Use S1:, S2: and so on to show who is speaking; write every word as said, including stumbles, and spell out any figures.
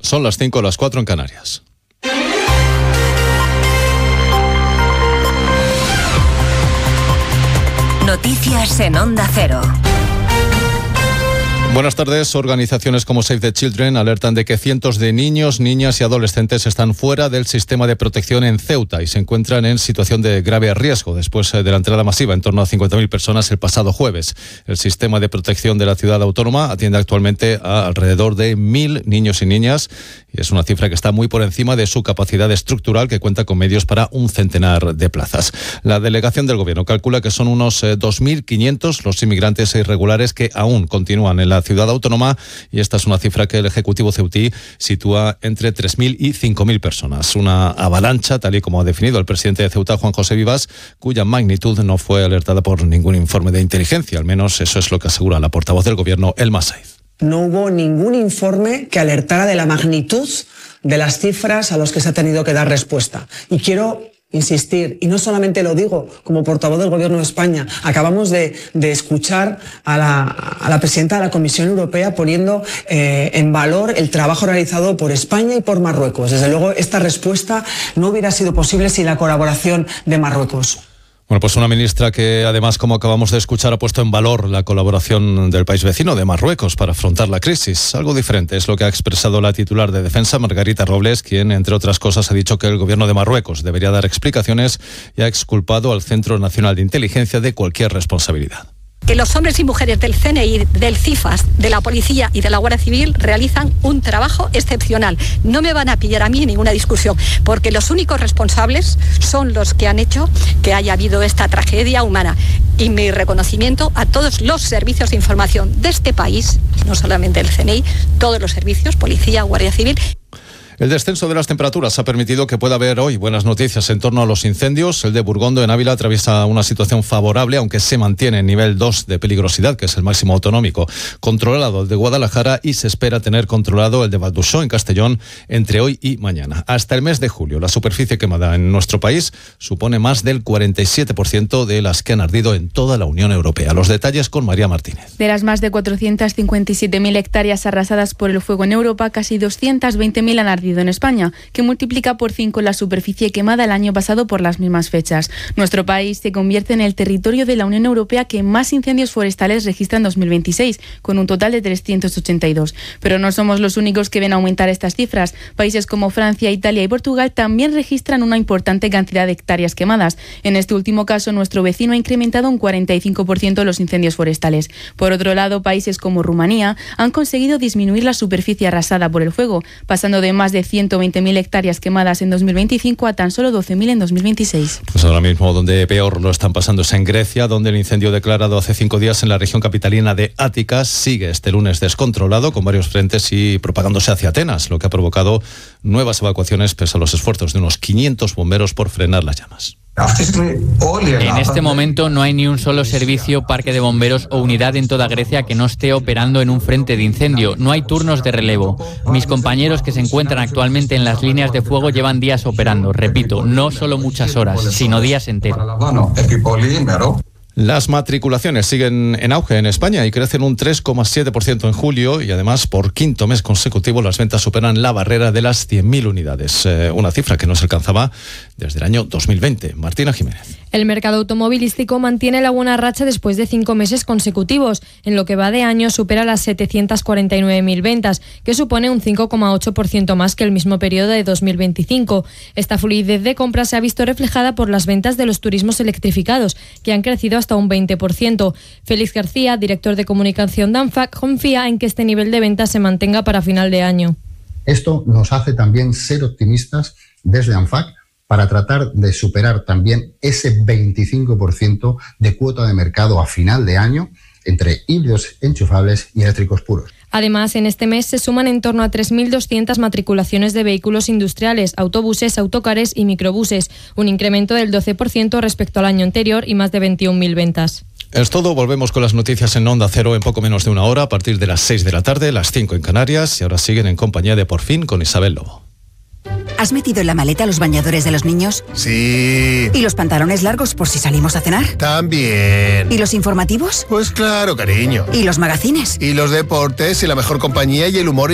S1: Son las cinco, las cuatro en Canarias.
S2: Noticias en Onda Cero.
S1: Buenas tardes. Organizaciones como Save the Children alertan de que cientos de niños, niñas y adolescentes están fuera del sistema de protección en Ceuta y se encuentran en situación de grave riesgo después de la entrada masiva en torno a cincuenta mil personas el pasado jueves. El sistema de protección de la ciudad autónoma atiende actualmente a alrededor de mil niños y niñas y es una cifra que está muy por encima de su capacidad estructural, que cuenta con medios para un centenar de plazas. La delegación del Gobierno calcula que son unos eh, dos mil quinientos los inmigrantes irregulares que aún continúan en la ciudad autónoma y esta es una cifra que el Ejecutivo ceutí sitúa entre tres mil y cinco mil personas. Una avalancha, tal y como ha definido el presidente de Ceuta, Juan José Vivas, cuya magnitud no fue alertada por ningún informe de inteligencia. Al menos eso es lo que asegura la portavoz del Gobierno, Elma Saiz.
S3: No hubo ningún informe que alertara de la magnitud de las cifras a las que se ha tenido que dar respuesta. Y quiero insistir, y no solamente lo digo como portavoz del Gobierno de España, acabamos de, de escuchar a la, a la presidenta de la Comisión Europea poniendo eh, en valor el trabajo realizado por España y por Marruecos. Desde luego, esta respuesta no hubiera sido posible sin la colaboración de Marruecos.
S1: Bueno, pues una ministra que además, como acabamos de escuchar, ha puesto en valor la colaboración del país vecino de Marruecos para afrontar la crisis. Algo diferente es lo que ha expresado la titular de Defensa, Margarita Robles, quien, entre otras cosas, ha dicho que el gobierno de Marruecos debería dar explicaciones y ha exculpado al Centro Nacional de Inteligencia de cualquier responsabilidad.
S4: Que los hombres y mujeres del C N I, del CIFAS, de la Policía y de la Guardia Civil realizan un trabajo excepcional. No me van a pillar a mí en ninguna discusión, porque los únicos responsables son los que han hecho que haya habido esta tragedia humana. Y mi reconocimiento a todos los servicios de información de este país, no solamente el C N I, todos los servicios, Policía, Guardia Civil.
S1: El descenso de las temperaturas ha permitido que pueda haber hoy buenas noticias en torno a los incendios. El de Burgondo, en Ávila, atraviesa una situación favorable, aunque se mantiene en nivel dos de peligrosidad, que es el máximo autonómico. Controlado el de Guadalajara y se espera tener controlado el de Valduxó, en Castellón, entre hoy y mañana. Hasta el mes de julio, la superficie quemada en nuestro país supone más del cuarenta y siete por ciento de las que han ardido en toda la Unión Europea. Los detalles con María Martínez.
S5: De las más de cuatrocientas cincuenta y siete mil hectáreas arrasadas por el fuego en Europa, casi doscientas veinte mil han ardido en España, que multiplica por cinco la superficie quemada el año pasado por las mismas fechas. Nuestro país se convierte en el territorio de la Unión Europea que más incendios forestales registra en dos mil veintiséis, con un total de trescientos ochenta y dos. Pero no somos los únicos que ven aumentar estas cifras. Países como Francia, Italia y Portugal también registran una importante cantidad de hectáreas quemadas. En este último caso, nuestro vecino ha incrementado un cuarenta y cinco por ciento los incendios forestales. Por otro lado, países como Rumanía han conseguido disminuir la superficie arrasada por el fuego, pasando de más de ciento veinte mil hectáreas quemadas en dos mil veinticinco a tan solo doce mil en dos mil veintiséis.
S1: Pues ahora mismo donde peor lo están pasando es en Grecia, donde el incendio declarado hace cinco días en la región capitalina de Ática sigue este lunes descontrolado con varios frentes y propagándose hacia Atenas, lo que ha provocado nuevas evacuaciones pese a los esfuerzos de unos quinientos bomberos por frenar las llamas.
S6: En este momento no hay ni un solo servicio, parque de bomberos o unidad en toda Grecia que no esté operando en un frente de incendio. No hay turnos de relevo. Mis compañeros que se encuentran actualmente en las líneas de fuego llevan días operando. Repito, no solo muchas horas, sino días enteros.
S1: Las matriculaciones siguen en auge en España y crecen un tres coma siete por ciento en julio y además por quinto mes consecutivo las ventas superan la barrera de las cien mil unidades, eh, una cifra que no se alcanzaba desde el año dos mil veinte. Martina Jiménez.
S7: El mercado automovilístico mantiene la buena racha después de cinco meses consecutivos. En lo que va de año supera las setecientas cuarenta y nueve mil ventas, que supone un cinco coma ocho por ciento más que el mismo periodo de dos mil veinticinco. Esta fluidez de compra se ha visto reflejada por las ventas de los turismos electrificados, que han crecido hasta un veinte por ciento. Félix García, director de comunicación de ANFAC, confía en que este nivel de ventas se mantenga para final de año.
S8: Esto nos hace también ser optimistas desde ANFAC para tratar de superar también ese veinticinco por ciento de cuota de mercado a final de año entre híbridos enchufables y eléctricos puros.
S7: Además, en este mes se suman en torno a tres mil doscientas matriculaciones de vehículos industriales, autobuses, autocares y microbuses, un incremento del doce por ciento respecto al año anterior y más de veintiún mil ventas.
S1: Es todo, volvemos con las noticias en Onda Cero en poco menos de una hora, a partir de las seis de la tarde, las cinco en Canarias, y ahora siguen en compañía de Por Fin con Isabel Lobo.
S2: ¿Has metido en la maleta los bañadores de los niños?
S9: Sí.
S2: ¿Y los pantalones largos por si salimos a cenar?
S9: También.
S2: ¿Y los informativos?
S9: Pues claro, cariño.
S2: ¿Y los magazines?
S9: Y los deportes y la mejor compañía y el humor